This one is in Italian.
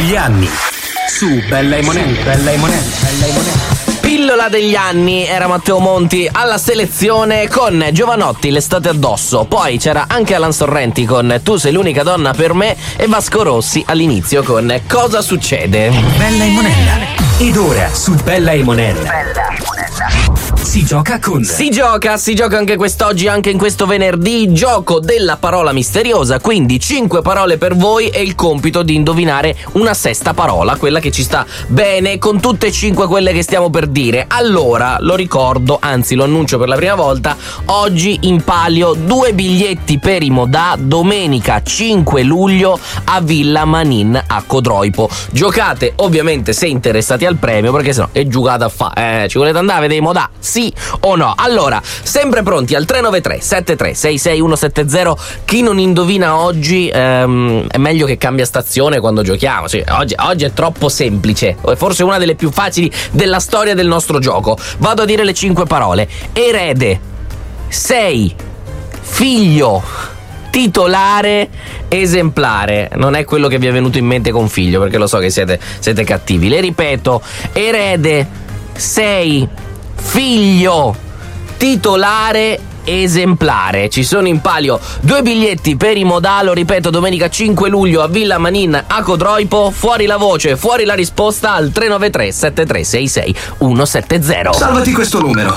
degli anni su Bella e Monella. Pillola degli anni, era Matteo Monti alla selezione con Giovanotti, L'estate addosso. Poi c'era anche Alan Sorrenti con Tu sei l'unica donna per me e Vasco Rossi all'inizio con Cosa succede? Bella e Monella. Ed ora su Bella e Monella si gioca con... Si gioca anche quest'oggi, anche in questo venerdì, gioco della parola misteriosa, quindi 5 parole per voi e il compito di indovinare una sesta parola, quella che ci sta bene con tutte e 5 quelle che stiamo per dire. Allora, lo ricordo, anzi lo annuncio per la prima volta, oggi in palio 2 biglietti per i Modà domenica 5 luglio a Villa Manin a Codroipo. Giocate ovviamente se interessati al premio, perché sennò è giocata a fa'. Ci volete andare a vedere i Modà? Sì o no? Allora, sempre pronti al 393 73 66 170. Chi non indovina oggi è meglio che cambia stazione quando giochiamo. Sì, oggi è troppo semplice, è forse una delle più facili della storia del nostro gioco. Vado a dire le 5 parole: erede, sei, figlio, titolare, esemplare. Non è quello che vi è venuto in mente con figlio, perché lo so che siete cattivi. Le ripeto: erede, sei, figlio, titolare, esemplare. Ci sono in palio 2 biglietti per i Modà, lo ripeto, domenica 5 luglio a Villa Manin a Codroipo. Fuori la voce, fuori la risposta al 393 73 66 170. Salvati questo numero